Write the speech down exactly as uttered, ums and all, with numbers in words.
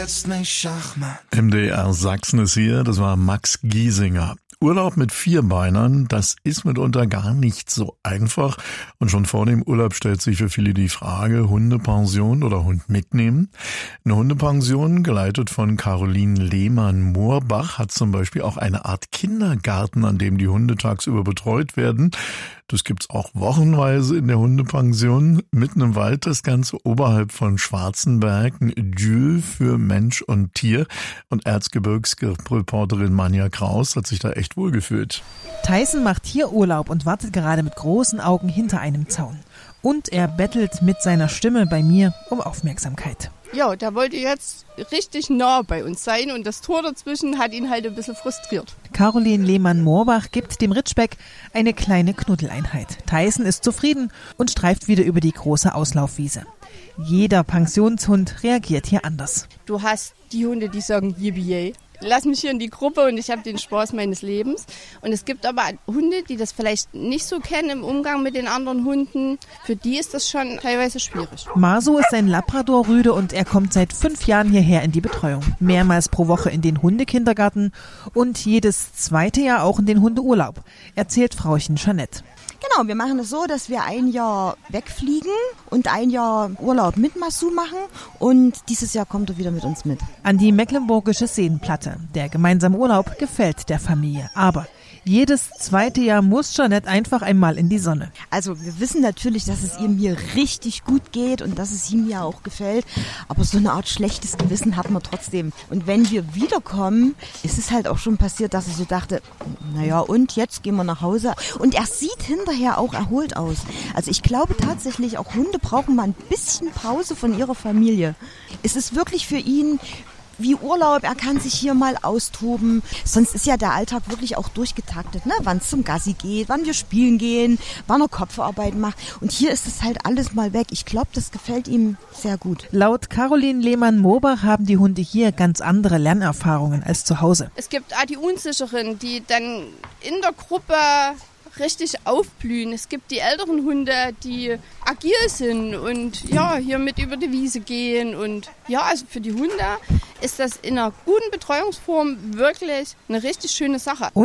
Jetzt nicht Schachmatt. M D R Sachsen ist hier, das war Max Giesinger. Urlaub mit Vierbeinern, das ist mitunter gar nicht so einfach. Und schon vor dem Urlaub stellt sich für viele die Frage, Hundepension oder Hund mitnehmen? Eine Hundepension, geleitet von Caroline Lehmann-Moorbach, hat zum Beispiel auch eine Art Kindergarten, an dem die Hunde tagsüber betreut werden. Das gibt's auch wochenweise in der Hundepension. Mitten im Wald das Ganze oberhalb von Schwarzenberg. Ein Idyll für Mensch und Tier. Und Erzgebirgsreporterin Manja Kraus hat sich da echt wohlgefühlt. Tyson macht hier Urlaub und wartet gerade mit großen Augen hinter einem Zaun. Und er bettelt mit seiner Stimme bei mir um Aufmerksamkeit. Ja, der wollte jetzt richtig nah bei uns sein und das Tor dazwischen hat ihn halt ein bisschen frustriert. Caroline Lehmann-Moorbach gibt dem Ritschbeck eine kleine Knuddeleinheit. Tyson ist zufrieden und streift wieder über die große Auslaufwiese. Jeder Pensionshund reagiert hier anders. Du hast die Hunde, die sagen Yippie, lass mich hier in die Gruppe und ich habe den Spaß meines Lebens. Und es gibt aber Hunde, die das vielleicht nicht so kennen im Umgang mit den anderen Hunden. Für die ist das schon teilweise schwierig. Marso ist ein Labrador-Rüde und er kommt seit fünf Jahren hierher in die Betreuung. Mehrmals pro Woche in den Hundekindergarten und jedes zweite Jahr auch in den Hundeurlaub, erzählt Frauchen Jeanette. Genau, wir machen es so, dass wir ein Jahr wegfliegen und ein Jahr Urlaub mit Masu machen und dieses Jahr kommt er wieder mit uns mit. An die mecklenburgische Seenplatte. Der gemeinsame Urlaub gefällt der Familie, aber jedes zweite Jahr muss Jeanette einfach einmal in die Sonne. Also wir wissen natürlich, dass es ihm hier richtig gut geht und dass es ihm ja auch gefällt, aber so eine Art schlechtes Gewissen hat man trotzdem. Und wenn wir wiederkommen, ist es halt auch schon passiert, dass er so dachte, naja und jetzt gehen wir nach Hause. Und er sieht hinterher auch erholt aus. Also ich glaube tatsächlich, auch Hunde brauchen mal ein bisschen Pause von ihrer Familie. Es ist wirklich für ihn wie Urlaub, er kann sich hier mal austoben. Sonst ist ja der Alltag wirklich auch durchgetaktet, ne? Wann es zum Gassi geht, wann wir spielen gehen, wann er Kopfarbeit macht. Und hier ist es halt alles mal weg. Ich glaube, das gefällt ihm sehr gut. Laut Caroline Lehmann-Moorbach haben die Hunde hier ganz andere Lernerfahrungen als zu Hause. Es gibt auch die Unsicheren, die dann in der Gruppe richtig aufblühen. Es gibt die älteren Hunde, die agil sind und ja, hier mit über die Wiese gehen. Und ja, also für die Hunde ist das in einer guten Betreuungsform wirklich eine richtig schöne Sache.